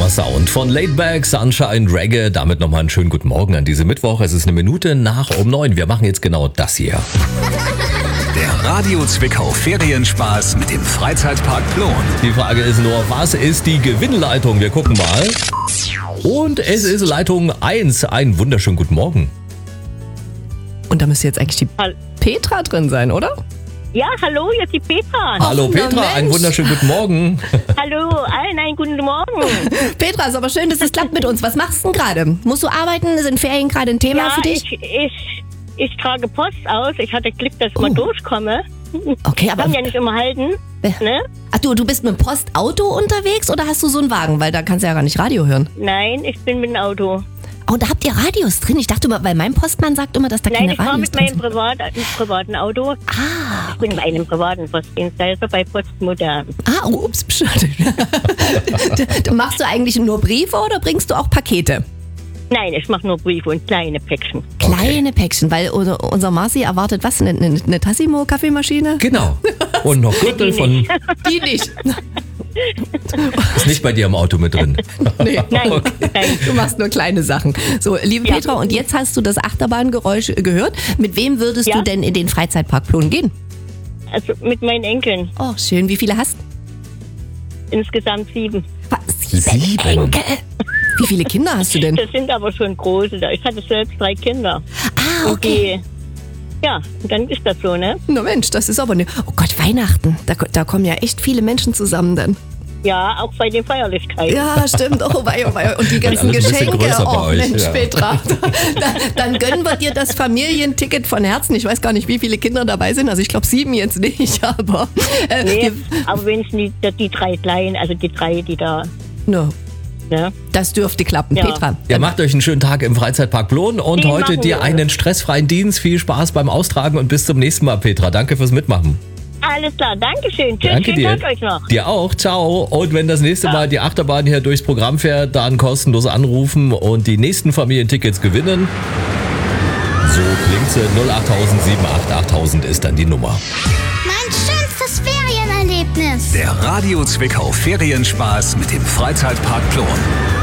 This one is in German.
Sommersound von Laidback, Sunshine, Reggae. Damit nochmal einen schönen guten Morgen an diese Mittwoch. Es ist 8:01. Wir machen jetzt genau das hier. Der Radio Zwickau Ferienspaß mit dem Freizeitpark Plon. Die Frage ist nur, was ist die Gewinnleitung? Wir gucken mal. Und es ist Leitung 1. Einen wunderschönen guten Morgen. Und da müsste jetzt eigentlich die Petra drin sein, oder? Ja, hallo, hier ist die Petra. Hallo Petra, Mensch. einen wunderschönen guten Morgen. Hallo, allen einen guten Morgen. Petra, ist aber schön, dass es klappt mit uns. Was machst du denn gerade? Musst du arbeiten? Sind Ferien gerade ein Thema für dich? Ich trage Post aus. Ich hatte Glück, dass ich mal durchkomme. Okay, aber... Kann ja nicht immer halten. Ne? Ach du bist mit dem Postauto unterwegs oder hast du so einen Wagen? Weil da kannst du ja gar nicht Radio hören. Nein, ich bin mit dem Auto. Oh, da habt ihr Radios drin? Ich dachte immer, weil mein Postmann sagt immer, dass da Nein, keine ich fahre Radios mit drin meinem sind. privaten Auto. Ah, Ich bin bei einem privaten Postdienstleister bei Postmodern. ups, Machst du eigentlich nur Briefe oder bringst du auch Pakete? Nein, ich mache nur Briefe und kleine Päckchen. Kleine Päckchen, weil unser Marci erwartet was? Eine Tassimo-Kaffeemaschine? Genau. Und noch Gürtel von... Die nicht. Ist nicht bei dir im Auto mit drin. Nee. Nein, Okay. nein. Du machst nur kleine Sachen. So, liebe Ja. Petra, und jetzt hast du das Achterbahngeräusch gehört. Mit wem würdest Ja. du denn in den Freizeitpark Plon gehen? Also mit meinen Enkeln. Oh, schön. Wie viele hast du? Insgesamt 7. Was? 7? Enkel? Wie viele Kinder hast du denn? Das sind aber schon große. Ich hatte selbst 3 Kinder. Ah, okay. Ja, und dann ist das so, ne? Na Mensch, das ist aber oh Gott, Weihnachten. Da kommen ja echt viele Menschen zusammen dann. Ja, auch bei den Feierlichkeiten. Ja, stimmt. Oh, wei. Und die ganzen alles ein bisschen Geschenke. größer bei Oh, euch, Mensch, ja. Petra. Dann gönnen wir dir das Familienticket von Herzen. Ich weiß gar nicht, wie viele Kinder dabei sind. Also ich glaube 7 jetzt nicht, aber... Nee, aber wenigstens die 3 Kleinen, also die 3, die da, no, ne? das dürfte klappen, Ja. Petra. Ja, macht euch einen schönen Tag im Freizeitpark Plon und Den heute machen dir wir. einen stressfreien Dienst. Viel Spaß beim Austragen und bis zum nächsten Mal, Petra. Danke fürs Mitmachen. Alles klar, Dankeschön. Tschüss, Danke schönen dir. Tag euch noch. Dir auch, ciao. Und wenn das nächste Mal die Achterbahn hier durchs Programm fährt, dann kostenlos anrufen und die nächsten Familientickets gewinnen. So klingt sie. 08000 ist dann die Nummer. Mein schönstes Ferienerlebnis. Der Radio Zwickau Ferienspaß mit dem Freizeitpark Plon.